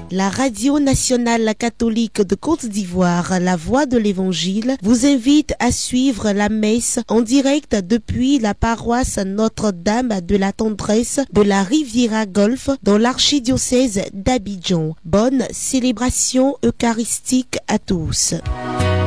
La radio nationale catholique de Côte d'Ivoire, La Voix de l'Évangile, vous invite à suivre la messe en direct depuis la paroisse Notre-Dame de la Tendresse de la Riviera Golfe dans l'archidiocèse d'Abidjan. Bonne célébration eucharistique à tous.